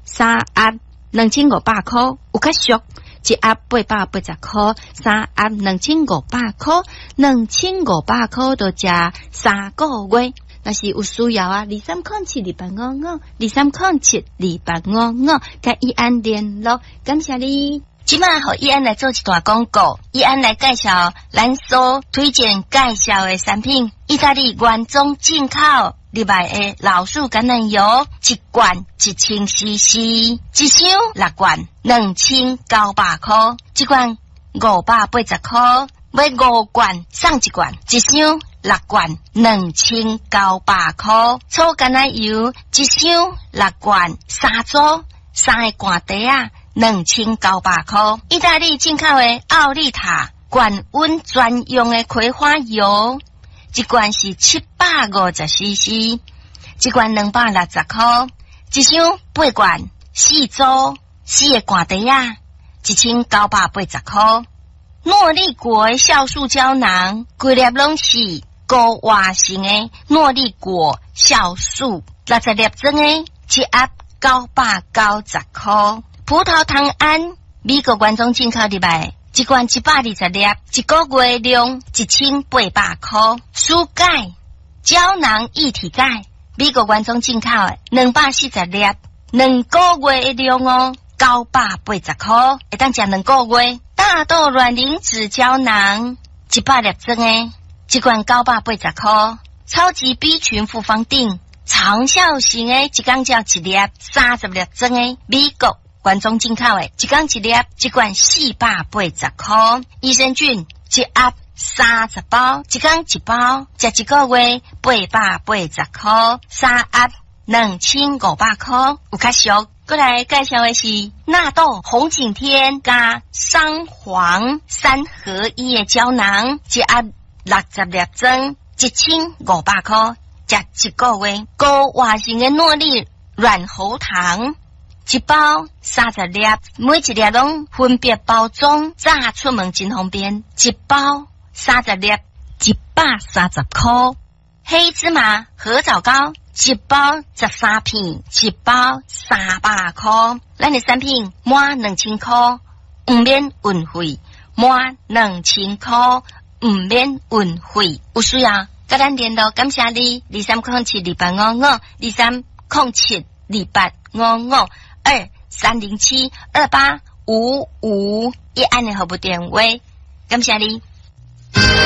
3盒2500块，有较俗。一盒880块，3盒2500块，2500块就食3个月。若是有需要啊，23072855，23072855，甲义安联络，感谢你。即马互义安来做一段广告，义安来介绍咱所推荐介绍的产品，意大利原装进口入来的老树橄榄油，一罐1000cc， 一箱6罐2900块，一罐580块，买5罐送一罐，一箱6罐2900块，粗橄榄油一箱6罐3组，3个罐底啊2900块，意大利进口的奥利塔高温专用的葵花油，一罐是750cc， 一罐260块，一箱8罐4组4个罐底啊1980块，诺丽果的酵素胶囊，规粒拢是高活性的诺丽果酵素，60粒装的，一盒990块。葡萄糖胺，美国原装进口入来，一罐120粒，一个月量1800块。舒钙胶囊一体钙，美国原装进口的240粒，2个月的量哦，980块，会当食2个月。大豆卵磷脂胶囊100粒装的，一罐980块。超级 B 群复方锭长效型的，一天只要一粒，30粒装的，美国原装进口的，一天一粒，一罐480块。益生菌一盒30包，一天一包，食一个月880块，3盒2500块，有较俗。过来介绍的是纳豆红景天加桑黄3合1的胶囊，一盒60粒装，1500块，食一个月。高活性的诺丽软喉糖一包30粒，每一粒拢分别包装，炸出门真方便。一包30粒130块。黑芝麻合枣膏一包13片，一包300块。咱的产品满2000块，不免运费，满2000块，不免运费。有需要跟咱联络，感谢你。23072855，23072855，义安的服务电话，感谢你。